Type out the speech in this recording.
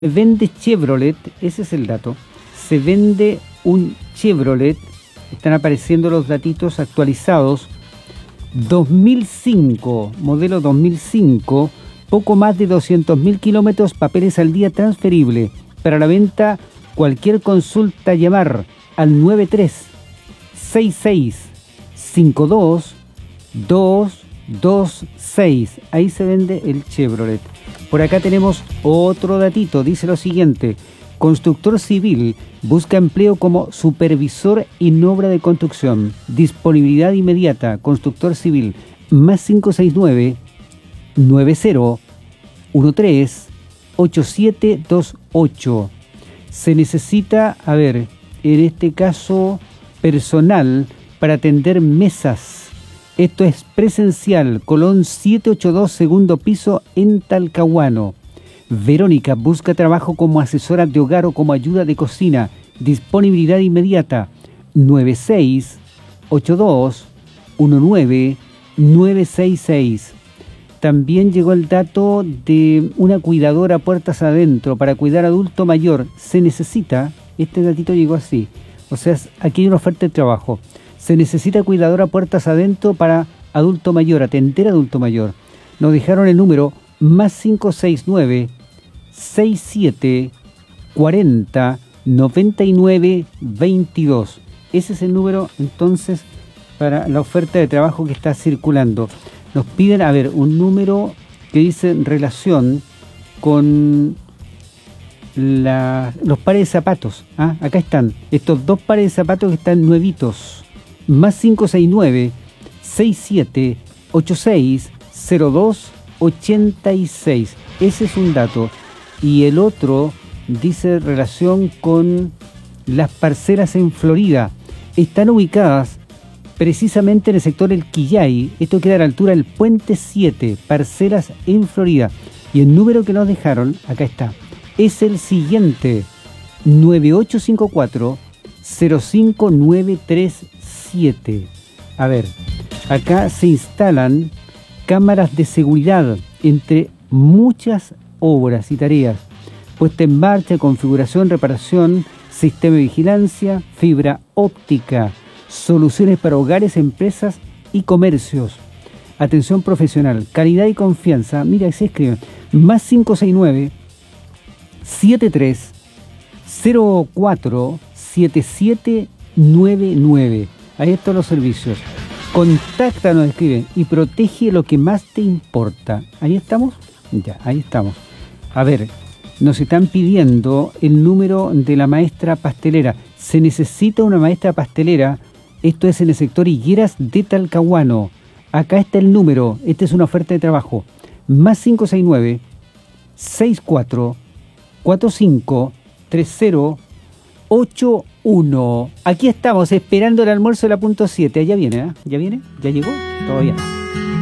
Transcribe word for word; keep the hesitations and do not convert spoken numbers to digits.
Vende Chevrolet, ese es el dato. Se vende un Chevrolet, están apareciendo los datitos actualizados. dos mil cinco, modelo dos mil cinco, poco más de doscientos mil kilómetros, papeles al día, transferible. Para la venta, cualquier consulta, llamar al nueve tres seis seis cinco dos dos dos seis. Ahí se vende el Chevrolet. Por acá tenemos otro datito, dice lo siguiente: constructor civil busca empleo como supervisor en obra de construcción. Disponibilidad inmediata. Constructor civil, más cinco seis nueve nueve cero uno tres ocho siete dos ocho. Se necesita, a ver, en este caso, personal para atender mesas. Esto es presencial, Colón setecientos ochenta y dos, segundo piso, en Talcahuano. Verónica busca trabajo como asesora de hogar o como ayuda de cocina. Disponibilidad inmediata. nueve seis ocho dos uno nueve nueve seis seis. También llegó el dato de una cuidadora puertas adentro para cuidar adulto mayor. Se necesita, este datito llegó así, o sea, aquí hay una oferta de trabajo. Se necesita cuidadora puertas adentro para adulto mayor, atender adulto mayor. Nos dejaron el número más cinco seis nueve seis siete cuarenta noventa y nueve veintidós. Ese es el número entonces para la oferta de trabajo que está circulando. Nos piden, a ver, un número que dice relación con la, los pares de zapatos. ¿Ah? Acá están, estos dos pares de zapatos que están nuevitos. Más cinco seis nueve seis siete ocho seis cero dos ochenta y seis. Ese es un dato. Y el otro dice relación con las parcelas en Florida. Están ubicadas precisamente en el sector El Quillay. Esto queda a la altura del Puente siete, parcelas en Florida. Y el número que nos dejaron, acá está, es el siguiente: nueve ocho cinco cuatro cero cinco nueve tres siete. A ver, acá se instalan cámaras de seguridad, entre muchas obras y tareas: puesta en marcha, configuración, reparación, sistema de vigilancia, fibra óptica, soluciones para hogares, empresas y comercios. Atención profesional, calidad y confianza. Mira, se escribe más cinco seis nueve siete tres cero cuatro siete siete nueve nueve. Ahí están los servicios. Contáctanos, escriben, y protege lo que más te importa. Ahí estamos. Ya, ahí estamos. A ver, nos están pidiendo el número de la maestra pastelera. Se necesita una maestra pastelera. Esto es en el sector Higueras de Talcahuano. Acá está el número. Esta es una oferta de trabajo. Más cinco seis nueve seis cuatro cuatro cinco tres cero ocho uno. Aquí estamos esperando el almuerzo de la punto siete. ¿Ya viene? ¿eh? ¿Ya viene? ¿Ya llegó? Todavía no.